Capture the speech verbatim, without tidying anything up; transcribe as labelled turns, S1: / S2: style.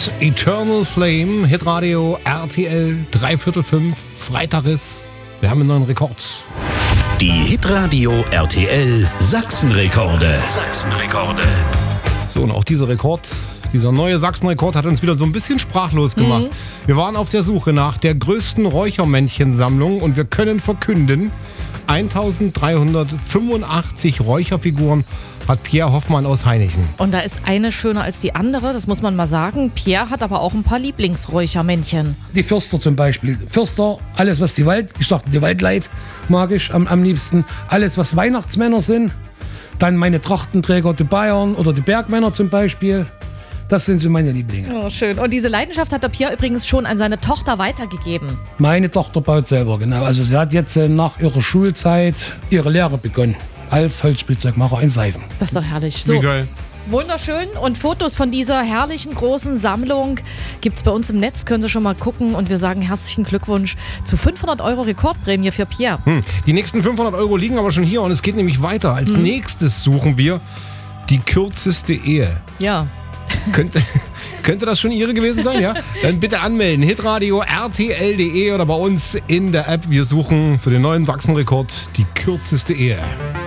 S1: ist Eternal Flame, Hitradio R T L, dreiviertel fünf, Freitag ist. Wir haben einen neuen Rekord.
S2: Die Hitradio R T L Sachsenrekorde. Sachsenrekorde.
S1: So, und auch dieser Rekord, dieser neue Sachsenrekord hat uns wieder so ein bisschen sprachlos gemacht. Mhm. Wir waren auf der Suche nach der größten Räuchermännchensammlung und wir können verkünden, eintausenddreihundertfünfundachtzig Räucherfiguren hat Pierre Hoffmann aus Hainichen.
S3: Und da ist eine schöner als die andere, das muss man mal sagen. Pierre hat aber auch ein paar Lieblingsräuchermännchen.
S4: Die Fürster zum Beispiel. Fürster, alles was die Wald, ich sag, die Waldleit mag ich am, am liebsten. Alles was Weihnachtsmänner sind. Dann meine Trachtenträger, die Bayern oder die Bergmänner zum Beispiel. Das sind so meine Lieblinge.
S3: Oh, schön. Und diese Leidenschaft hat der Pierre übrigens schon an seine Tochter weitergegeben.
S4: Meine Tochter baut selber, genau. Also sie hat jetzt äh, nach ihrer Schulzeit ihre Lehre begonnen. Als Holzspielzeugmacher in Seifen.
S3: Das ist doch herrlich. So.
S1: Wie geil.
S3: Wunderschön. Und Fotos von dieser herrlichen großen Sammlung gibt es bei uns im Netz. Können Sie schon mal gucken. Und wir sagen herzlichen Glückwunsch zu fünfhundert Euro Rekordprämie für Pierre.
S1: Hm. Die nächsten fünfhundert Euro liegen aber schon hier und es geht nämlich weiter. Als hm. nächstes suchen wir die kürzeste Ehe.
S3: Ja.
S1: Könnte, könnte das schon Ihre gewesen sein, ja? Dann bitte anmelden. Hitradio R T L punkt de oder bei uns in der App. Wir suchen für den neuen Sachsenrekord die kürzeste Ehe.